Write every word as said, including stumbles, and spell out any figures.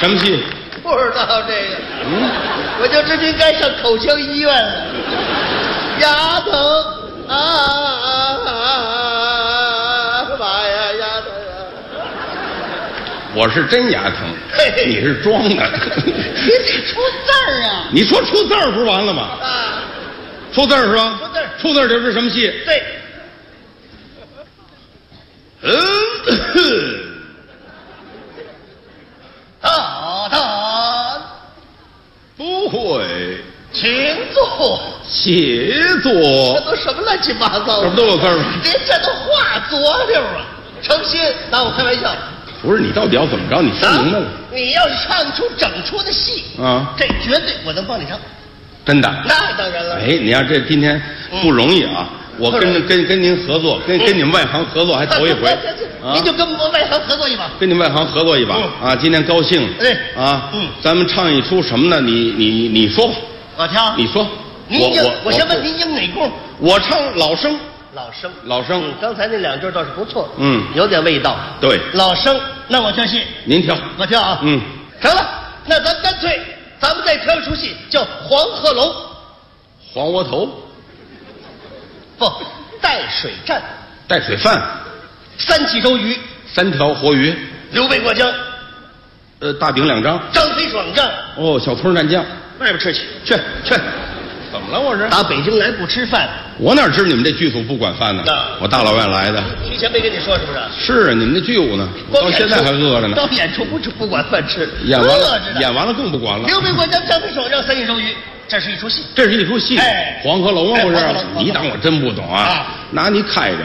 什么戏？ 不知道这个。 嗯， 我就知您该上口腔医院了。牙疼啊啊啊！妈呀，牙疼啊！ 我是真牙疼， 嘿你是装的。 你得出字儿啊！ 你说出字儿不是完了吗？ 啊， 出字儿是吧？ 出字儿出字儿就是什么戏？ 对。 嗯， 大胆， 不会， 请坐。 写这作， 都什么乱七八糟的？ 这不都有字儿吗？ 您这都画佐料啊！诚心拿我开玩笑。 不是，你到底要怎么着？你说明白了？ 你要是唱出整出的戏啊这绝对我能帮你唱。 真的？ 那当然了。 哎，你看这今天不容易啊！我跟跟跟您合作，跟跟你们外行合作还头一回啊！ 您就跟我们外行合作一把。 跟你们外行合作一把啊！今天高兴， 对啊， 嗯， 咱们唱一出什么呢？你你你说吧， 我挑。 你说， 您应，我先问您应哪功？ 我唱老生， 老生。 老生， 嗯，刚才那两句倒是不错， 嗯， 有点味道。 对， 老生，那我挑戏。 您挑， 我挑啊。 嗯， 成了，那咱干脆，咱们再挑一出戏，叫《黄鹤楼》。 黄窝头， 不，带水战， 带水饭， 三起周瑜， 三条活鱼， 刘备过江， 呃，大饼两张， 张飞爽战， 哦，小葱蘸酱， 外边吃去。 去去，怎么了？我是打北京来不吃饭， 我哪知道你们这剧组不管饭呢？我大老远来的。 提前没跟你说是不是？ 是啊，你们这剧舞呢，我到现在还饿着呢。 到演出不吃不管饭吃， 演完了， 饿着呢。 演完了更不管了。 刘备过江，张飞爽战，三起周瑜，这是一出戏。 这是一出戏， 哎黄鹤楼吗？不是哎黄鹤楼， 你当我真不懂啊？ 啊拿你开着。